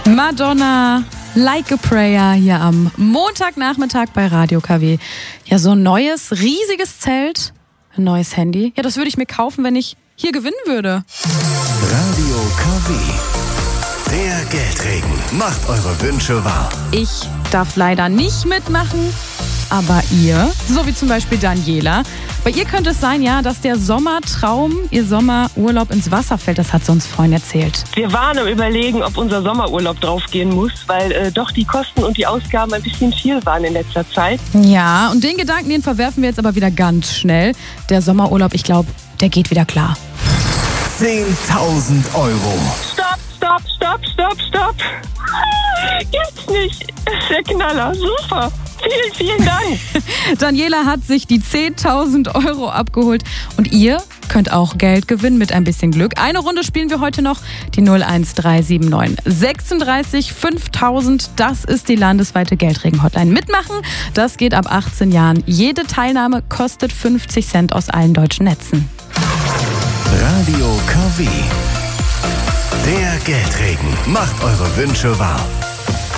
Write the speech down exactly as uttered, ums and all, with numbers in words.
Madonna, Like a Prayer hier am Montagnachmittag bei Radio K W. Ja, so ein neues, riesiges Zelt, ein neues Handy. Ja, das würde ich mir kaufen, wenn ich hier gewinnen würde. Radio K W. Der Geldregen macht eure Wünsche wahr. Ich darf leider nicht mitmachen, aber ihr, so wie zum Beispiel Daniela, bei ihr könnte es sein, ja, dass der Sommertraum, ihr Sommerurlaub ins Wasser fällt. Das hat sie uns vorhin erzählt. Wir waren am Überlegen, ob unser Sommerurlaub draufgehen muss, weil äh, doch die Kosten und die Ausgaben ein bisschen viel waren in letzter Zeit. Ja, und den Gedanken, den verwerfen wir jetzt aber wieder ganz schnell. Der Sommerurlaub, ich glaube, der geht wieder klar. zehntausend Euro. Stopp, stopp, stopp, stopp, stopp. Gibt's nicht. Das ist der Knaller. Super. Vielen, vielen Dank. Daniela hat sich die zehntausend Euro abgeholt. Und ihr könnt auch Geld gewinnen mit ein bisschen Glück. Eine Runde spielen wir heute noch. Die null eins drei sieben neun sechsunddreißig fünftausend. Das ist die landesweite Geldregen-Hotline. Mitmachen, das geht ab achtzehn Jahren. Jede Teilnahme kostet fünfzig Cent aus allen deutschen Netzen. Radio K W. Der Geldregen macht eure Wünsche wahr.